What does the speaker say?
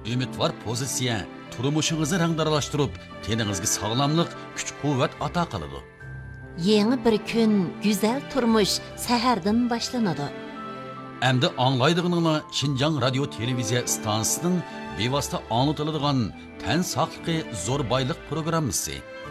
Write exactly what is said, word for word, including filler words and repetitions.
umidvor pozitsiya turmushingizni rangdaralashtirib, teningizga sog'lomlik, kuch-quvvat ato qiladi. Yeni bir kun, güzel turmuş sahardan boshlanadi. Endi anglaydig'ininglar Xinjiang radio televiziya stansiyasining bevosita anlatiladigan tan saqligi zo'r boylik programmasi.